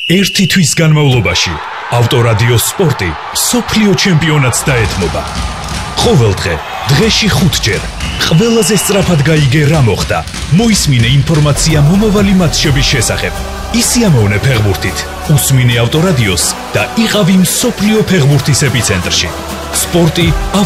ერთი თვის განმავლობაში ავტორადიო სპორტი მსოფლიო ჩემპიონატს დაეთმობა. ყოველდღე, დღეში 5-ჯერ, ყველაზე სწრაფად გაიგე რა მოხდა, მოისმინე ინფორმაცია მომავალი მატჩების შესახებ. ისიამოვნე ფეხბურთით, უსმინე ავტორადიოს და იყავი მსოფლიო ფეხბურთის ეპიცენტრში. სპორტი